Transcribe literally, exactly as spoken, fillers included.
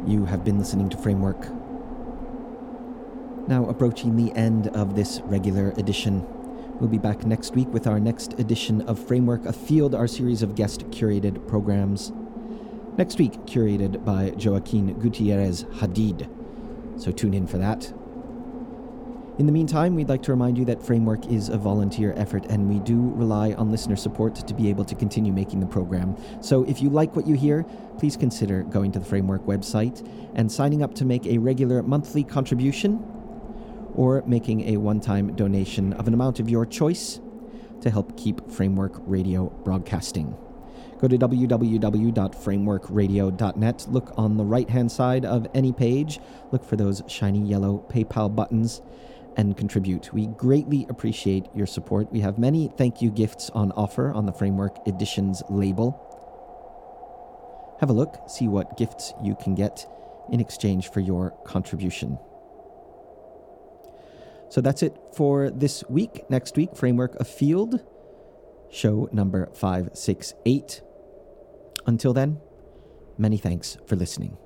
You have been listening to Framework. Now approaching the end of this regular edition. We'll be back next week with our next edition of Framework Afield, our series of guest-curated programs. Next week, curated by Joaquin Gutierrez Hadid. So tune in for that. In the meantime, we'd like to remind you that Framework is a volunteer effort, and we do rely on listener support to be able to continue making the program. So if you like what you hear, please consider going to the Framework website and signing up to make a regular monthly contribution, or making a one-time donation of an amount of your choice to help keep Framework Radio broadcasting. Go to w w w dot framework radio dot net, look on the right-hand side of any page, look for those shiny yellow PayPal buttons, and contribute. We greatly appreciate your support. We have many thank you gifts on offer on the Framework Editions label. Have a look, see what gifts you can get in exchange for your contribution. So that's it for this week. Next week, Framework Afield, show number five six eight. Until then, many thanks for listening.